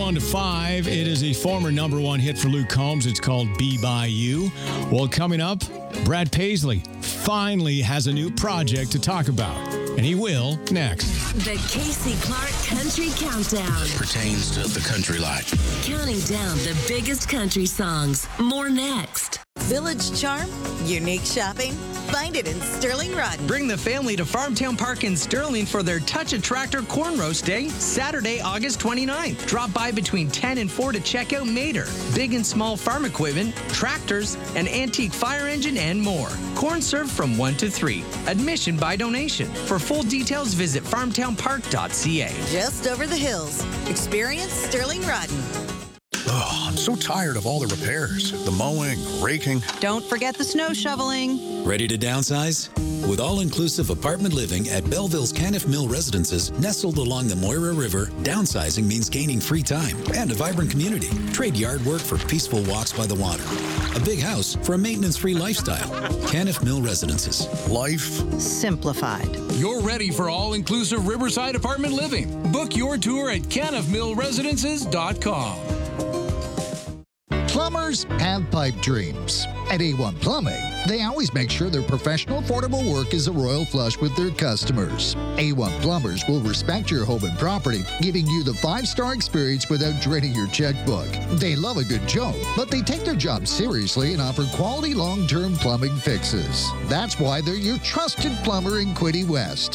1 to 5. It is a former number one hit for Luke Combs. It's called Be By You. Well, coming up, Brad Paisley finally has a new project to talk about. And he will next. The Casey Clark Country Countdown. Pertains to the country life. Counting down the biggest country songs. More next. Village charm, unique shopping. Find it in Sterling Rodden. Bring the family to Farmtown Park in Sterling for their Touch a Tractor Corn Roast Day, Saturday, August 29th. Drop by between 10 and 4 to check out Mater, big and small farm equipment, tractors, an antique fire engine, and more. Corn served from 1 to 3. Admission by donation. For full details, visit farmtownpark.ca. Just over the hills. Experience Sterling Rodden. Oh, I'm so tired of all the repairs, the mowing, raking. Don't forget the snow shoveling. Ready to downsize? With all-inclusive apartment living at Belleville's Caniff Mill Residences, nestled along the Moira River, downsizing means gaining free time and a vibrant community. Trade yard work for peaceful walks by the water. A big house for a maintenance-free lifestyle. Caniff Mill Residences. Life Simplified. You're ready for all-inclusive Riverside apartment living. Book your tour at caniffmillresidences.com. Plumbers have pipe dreams. At A1 Plumbing, they always make sure their professional, affordable work is a royal flush with their customers. A1 Plumbers will respect your home and property, giving you the 5-star experience without draining your checkbook. They love a good joke, but they take their job seriously and offer quality long-term plumbing fixes. That's why they're your trusted plumber in Quinte West.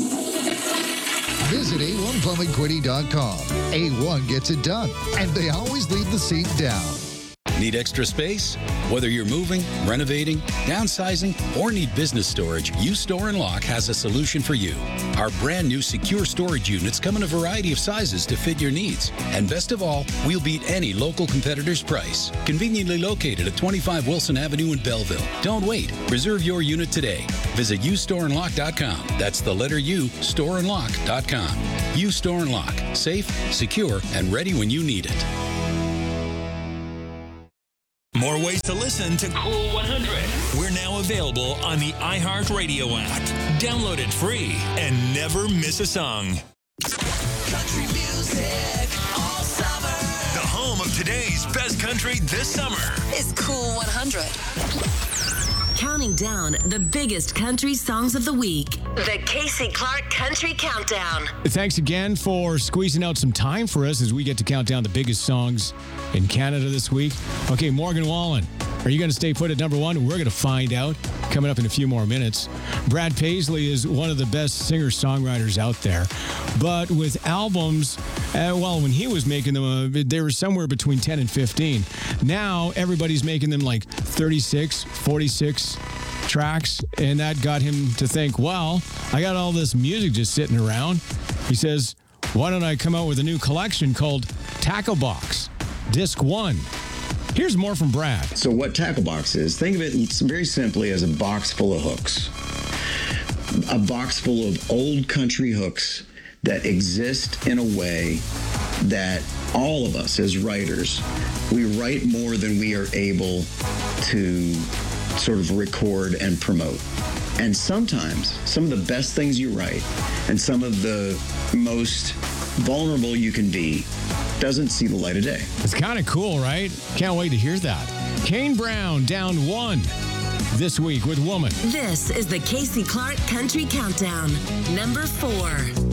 Visit A1PlumbingQuinte.com. A1 gets it done, and they always leave the seat down. Need extra space? Whether you're moving, renovating, downsizing, or need business storage, U-Store & Lock has a solution for you. Our brand new secure storage units come in a variety of sizes to fit your needs. And best of all, we'll beat any local competitor's price. Conveniently located at 25 Wilson Avenue in Belleville. Don't wait. Reserve your unit today. Visit ustoreandlock.com. That's the letter U, storeandlock.com. U-Store & Lock. Safe, secure, and ready when you need it. More ways to listen to Cool 100. We're now available on the iHeartRadio app. Download it free and never miss a song. Country music all summer. The home of today's best country this summer is Cool 100. Counting down the biggest country songs of the week. The Casey Clark Country Countdown. Thanks again for squeezing out some time for us as we get to count down the biggest songs in Canada this week. Okay, Morgan Wallen, are you going to stay put at number one? We're going to find out coming up in a few more minutes. Brad Paisley is one of the best singer-songwriters out there. But with albums, when he was making them, they were somewhere between 10 and 15. Now, everybody's making them like 36, 46 tracks, and that got him to think, well, I got all this music just sitting around. He says, why don't I come out with a new collection called Tackle Box, Disc 1. Here's more from Brad. So what Tackle Box is, think of it very simply as a box full of hooks. A box full of old country hooks that exist in a way that all of us as writers, we write more than we are able to sort of record and promote. And sometimes some of the best things you write and some of the most vulnerable you can be doesn't see the light of day. It's kind of cool, right? Can't wait to hear that. Kane Brown down 1 this week with Woman. This is the Casey Clark Country Countdown, number 4.